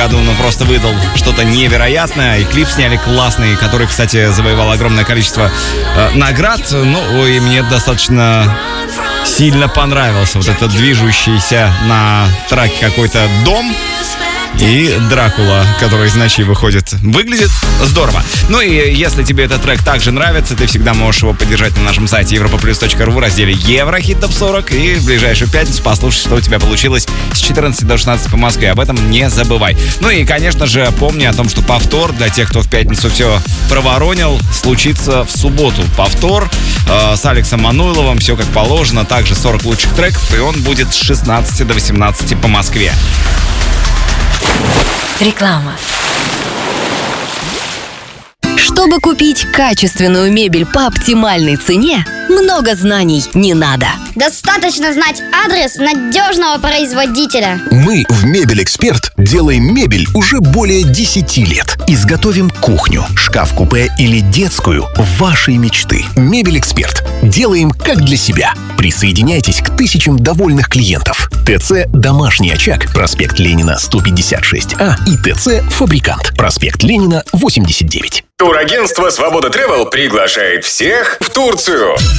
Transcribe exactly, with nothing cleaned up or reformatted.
году, ну, просто выдал что-то невероятное. И клип сняли классный, который, кстати, завоевал огромное количество э, наград. Ну, и мне достаточно сильно понравился вот этот движущийся на траке какой-то дом и Дракула, который из ночи выходит. Выглядит здорово. Ну и если тебе этот трек также нравится, ты всегда можешь его поддержать на нашем сайте европа плюс точка ру в разделе Еврохит топ сорок и в ближайшую пятницу послушать, что у тебя получилось с четырнадцати до шестнадцати по Москве. Об этом не забывай. Ну и, конечно же, помни о том, что повтор для тех, кто в пятницу все проворонил, случится в субботу. Повтор э, с Алексом Мануйловым, все как положено, также сорок лучших треков, и он будет с шестнадцати до восемнадцати по Москве. Реклама. Чтобы купить качественную мебель по оптимальной цене, много знаний не надо. Достаточно знать адрес надежного производителя. Мы в Мебель Эксперт делаем мебель уже более десяти лет. Изготовим кухню, шкаф-купе или детскую вашей мечты. Мебель Эксперт. Делаем как для себя. Присоединяйтесь к тысячам довольных клиентов. ТЦ «Домашний очаг», проспект Ленина, сто пятьдесят шесть А и ТЦ «Фабрикант», проспект Ленина, восемьдесят девять. Турагентство «Свобода Тревел» приглашает всех в Турцию.